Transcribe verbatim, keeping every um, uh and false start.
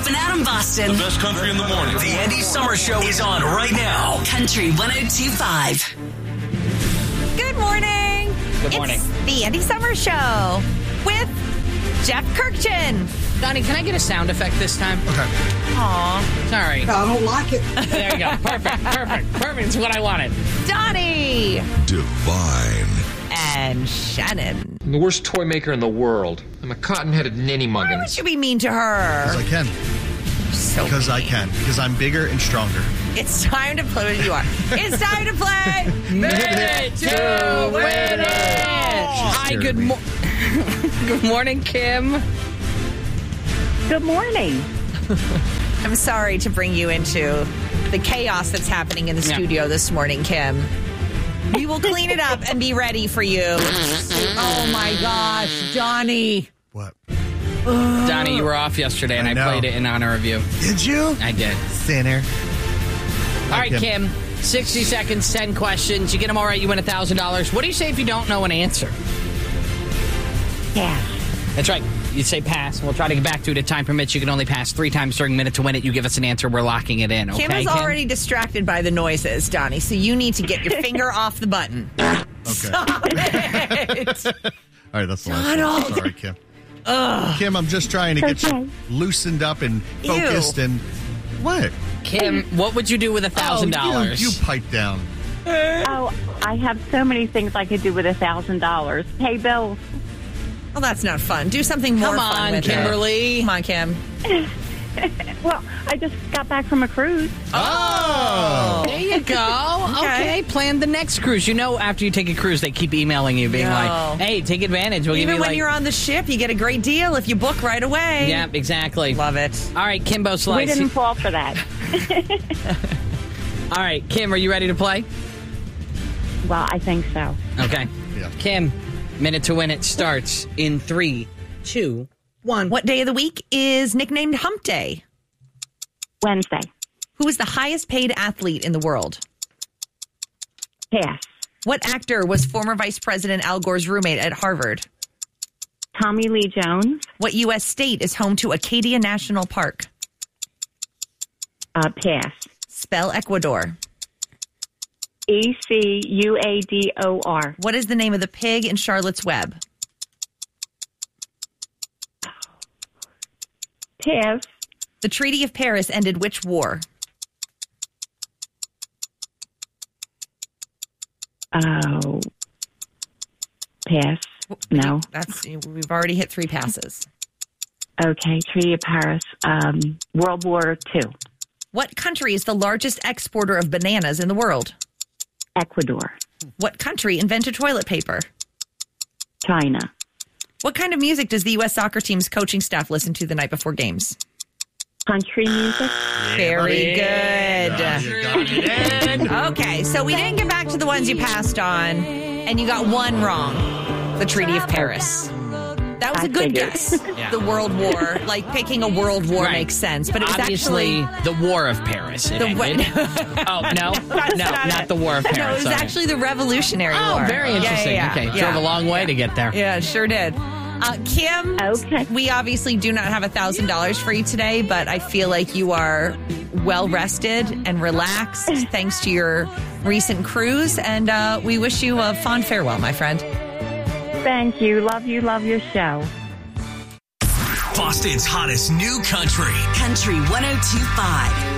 Brooke and Adam Boston. The best country in the morning. The Andy Summer Show is on right now. Country one oh two point five. Good morning. Good morning. It's the Andy Summer Show with Jeff Kirkchin. Donnie, can I get a sound effect this time? Okay. Aw. Sorry. I don't like it. There you go. Perfect. Perfect. Perfect. It's what I wanted. Donnie. Divine. And Shannon. I'm the worst toy maker in the world. I'm a cotton-headed ninny Why muggins. would you be mean to her? Because I can. So Because I mean. can. Because I'm bigger and stronger. It's time to play what you are. It's time to play Minute to win it. Hi, scared good me. mo- Good morning, Kim. Good morning. I'm sorry to bring you into the chaos that's happening in the Yeah. studio this morning, Kim. We will clean it up and be ready for you. Oh, my gosh, Donnie. What? Donnie, you were off yesterday, and I I, know. played it in honor of you. Did you? I did. Sinner. All right, Kim. sixty seconds, ten questions. You get them all right, you win one thousand dollars. What do you say if you don't know an answer? Pass. That's right. You say pass. We'll try to get back to it if time permits. You can only pass three times during Minute to Win It. You give us an answer. We're locking it in. Okay, Kim is already distracted by the noises, Donnie, so you need to get your finger off the button. Okay. Stop it. All right, that's the last Donald. one. Sorry, Kim. Kim, I'm just trying to get Okay. you loosened up and Ew. focused and... What? Kim, what would you do with one thousand Oh, dollars? you, you pipe down. Oh, I have so many things I could do with a thousand dollars. Pay bills. Well, that's not fun. Do something more Come fun on, with Kimberly. it. Come on, Kim. Well, I just got back from a cruise. Oh! There you go. Okay. Okay, plan the next cruise. You know, after you take a cruise, they keep emailing you, being No. like, "Hey, take advantage. We'll give Even you when like." you're on the ship, you get a great deal if you book right away. Yeah, exactly. Love it. All right, Kimbo We Slice. didn't fall for that. All right, Kim, are you ready to play? Well, I think so. Okay. Yeah. Kim, Minute to Win It starts in three, two, one. What day of the week is nicknamed Hump Day? Wednesday. Who is the highest paid athlete in the world? Pass. What actor was former Vice President Al Gore's roommate at Harvard? Tommy Lee Jones. What U S state is home to Acadia National Park? Uh, pass. Spell Ecuador. E C U A D O R. What is the name of the pig in Charlotte's Web? Pass. The Treaty of Paris ended which war? Oh. Pass. No. That's we've already hit three passes. Okay. Treaty of Paris. Um, World War Two. What country is the largest exporter of bananas in the world? Ecuador. What country invented toilet paper? China. What kind of music does the U S soccer team's coaching staff listen to the night before games? Country music. Very good. Yeah, you got it in. Okay, so we didn't get back to the ones you passed on, and you got one wrong. The Treaty of Paris. That was I a good figured. guess. The World War, like picking a world war Right. makes sense, but it was Obviously, actually the War of Paris. It the ended. oh, no? That's no, not not, it. the War of Paris. No, it was Okay. actually the Revolutionary Oh, War. very Yeah, interesting. yeah, yeah. Okay, Yeah. drove a long way to get there. Yeah, sure did. Uh, Kim, Okay. we obviously do not have one thousand dollars for you today, but I feel like you are well rested and relaxed thanks to your recent cruise, and uh, we wish you a fond farewell, my friend. Thank you. Love you. Love your show. Boston's hottest new country. Country one oh two point five.